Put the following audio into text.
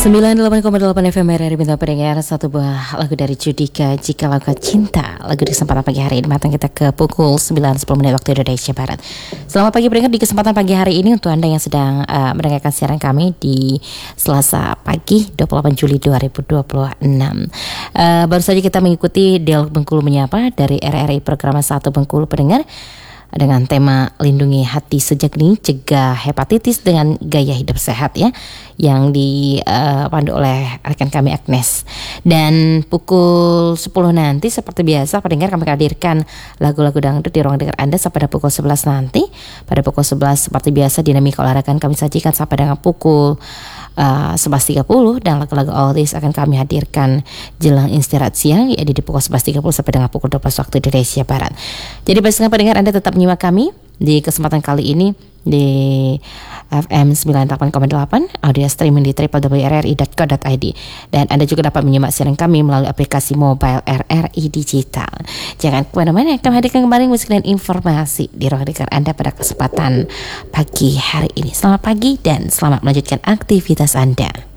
98,8 FM RRI Bintang Pendengar. Satu buah lagu dari Judika, Jika Kau Cinta. Lagu di kesempatan pagi hari ini matang kita ke pukul 9.10 waktu Indonesia Barat. Selamat pagi pendengar, di kesempatan pagi hari ini untuk Anda yang sedang mendengarkan siaran kami di Selasa pagi 28 Juli 2026. Baru saja kita mengikuti Dialog Bengkulu Menyapa dari RRI Program 1 Bengkulu pendengar, dengan tema lindungi hati sejak dini, cegah hepatitis dengan gaya hidup sehat ya, yang dipandu oleh rekan kami Agnes. Dan pukul 10 nanti seperti biasa pendengar kami hadirkan lagu-lagu dangdut di ruang dengar Anda sampai pada pukul 11 nanti. Pada pukul 11 seperti biasa dinamika olahraga kami sajikan sampai dengan pukul 11.30, dan lagu-lagu oldies akan kami hadirkan jelang istirahat siang, yaitu di pukul 11.30 sampai dengan pukul 12 waktu Indonesia Barat. Jadi pastikan pendengar Anda tetap menyimak kami di kesempatan kali ini di FM 98,8, audio streaming di www.rri.co.id, dan Anda juga dapat menyimak siaran kami melalui aplikasi mobile RRI Digital. Jangan kemana-mana, kami hadirkan kembali musik dan informasi di ruang dengar Anda pada kesempatan pagi hari ini. Selamat pagi dan selamat melanjutkan aktivitas Anda.